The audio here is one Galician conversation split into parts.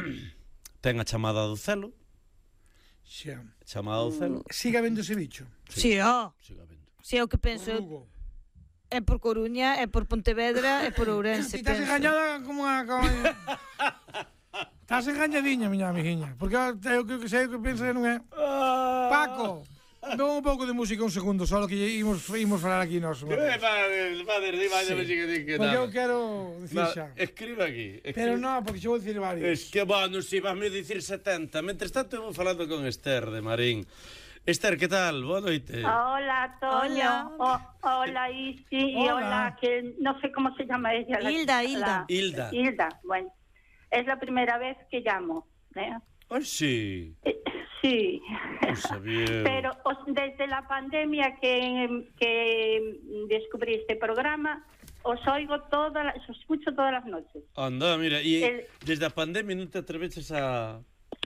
ten a chamada do celo. Xa. Chamada do celo. Siga vendo ese bicho. Si, Siga vendo. si é o que penso. Lugo. É por Coruña, é por Pontevedra, é por Ourense. Ti estás engañada como a... Estás engañadiña, miña amiguiña. Porque eu que sei o que pensa non é... Paco, dou un pouco de música un segundo, só que imos falar aquí nós. Padre, di vaya música que porque eu quero dicir xa. Escriba aquí. Pero non, porque xa vou dicir varios. Es que, bueno, si vas me dicir 70. Mentres tanto, eu vou falando con Esther de Marín. Esther, que tal? Boa noite. Hola, Toño. Hola, Isi. Y hola, que no sé cómo se llama ella. Hilda. Bueno, es la primera vez que llamo. Oh, sí. Sí. No sabía. Pero desde la pandemia que descubrí este programa, os escucho todas las noches. Anda, mira, y desde la pandemia no te atreves a...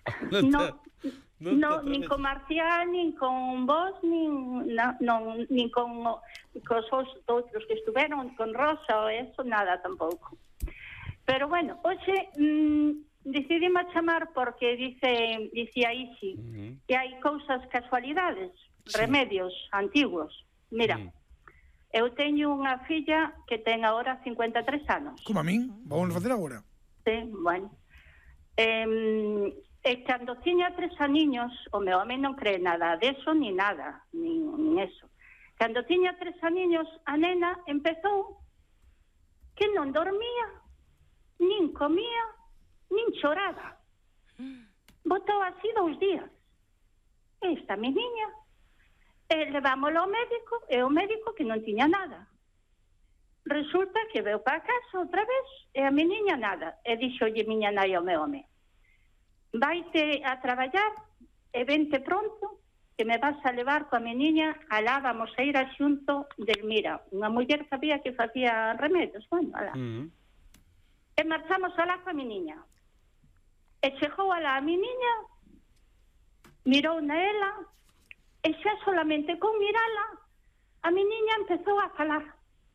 No, nin con Marcial, nin con vos, nin con os outros que estuveron, con Rosa ou eso, nada tampouco. Pero bueno, hoxe decidime chamar porque dicía Isi que hai cousas, casualidades, remedios antiguos. Mira, eu teño unha filla que ten agora 53 anos. Como a min? Vamos facer agora? Sí, bueno. E cando tiña 3 aniños, o meu home non cree nada deso, ni nada, nin eso. Cando tiña 3 aniños, a nena empezou que non dormía, nin comía, nin choraba. Botou así 2 días. Esta meniña, levámoslo ao médico, e o médico que non tiña nada. Resulta que veu para casa outra vez, e a meniña nada. E dixolle miña nai ao meu home: vaite a traballar e vente pronto que me vas a levar coa meniña, alá vamos a ir a xunto de Elmira, unha muller que había que facía remedios, bueno, alá. E marchamos alá coa meniña. E chegou alá a meniña, mirou na ela, e xa solamente con mirala, a meniña empezou a falar.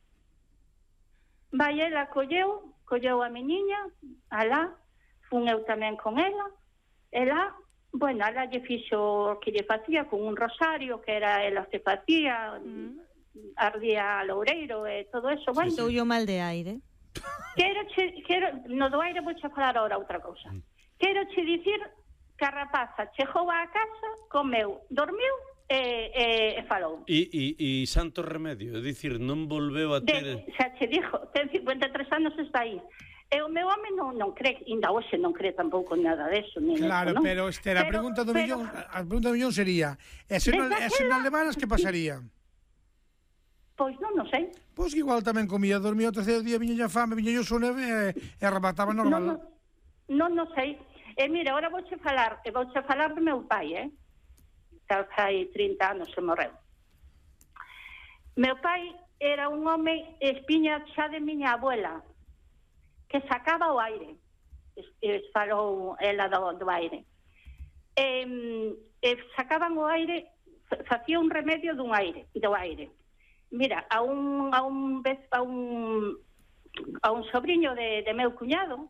Vai ela, colleu a meniña, alá, fun eu tamén con ela. Ela, bueno, ela lle fixo o que lle facía con un rosario, que era ela que facía, ardía loureiro e todo eso, bueno. Estou yo mal de aire. No do aire vou xa falar ahora outra cousa. Quero che dicir que a rapaza chegou á casa, comeu, dormiu e falou. E santo remedio, é dicir, non volveu a ter... Xa che dixo, ten 53 anos, está aí. E o meu home non cree, ainda hoxe non cree tampouco nada deso. Claro, eso, pero Esther, a pregunta do millón sería, e se non levaras, que pasaría? Pois non sei. Pois igual tamén comía, dormía o terceiro día, viña fame, viña o sono e arrebataba normal. Non sei. E mira, agora vouche falar do meu pai, que hai 30 anos se morreu. Meu pai era un home espiña xa de miña abuela, que sacaba o aire, falou ela do aire. Sacaban o aire, facía un remedio do aire. Mira, a un sobriño de meu cuñado,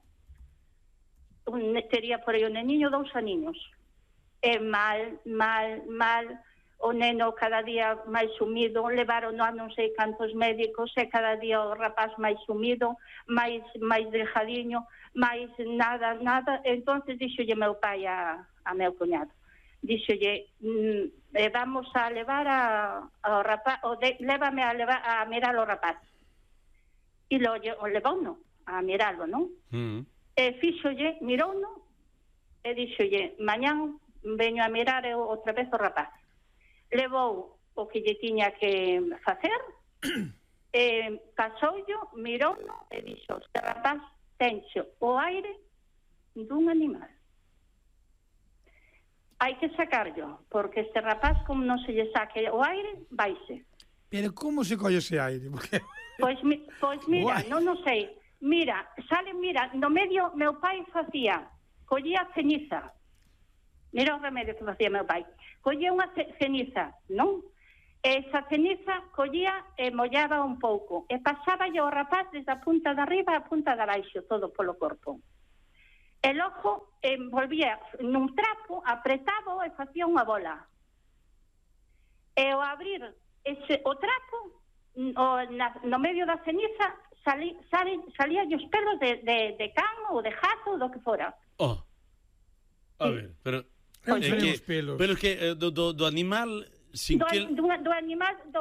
tería por aí un neniño 2 aniños. E mal, o neno cada día máis sumido, levaron a non sei cantos médicos e cada día o rapaz máis sumido, máis dejadiño, máis nada. Entonces dixolle meu pai a meu cuñado, dixolle, vamos a levar ao rapaz, lévame a mirar ao rapaz. E o levouno a miralo, non? E fíxolle, mirouno e dixolle, mañán veño a mirar outra vez o rapaz. Levou o que lle tiña que facer, pasoulle, mirou e dixo, este rapaz tenxe o aire dun animal. Hai que sacarlo, porque este rapaz, como non se lle saque o aire, vaise. Pero como se colle ese aire? Pois mira, non sei. Mira, no medio, meu pai facía, collía ceniza. Mira o remedio que facía meu pai. Collía unha ceniza, non? Esa ceniza collía e mollaba un pouco. E pasaba ao rapaz desde a punta de arriba a punta de abaixo, todo polo corpo. E logo envolvía nun trapo, apretaba e facía unha bola. E ao abrir o trapo, no medio da ceniza, salían os pelos de can ou de gato ou do que fora. A ver, pero... Pelos. Pero que do animal... Do animal...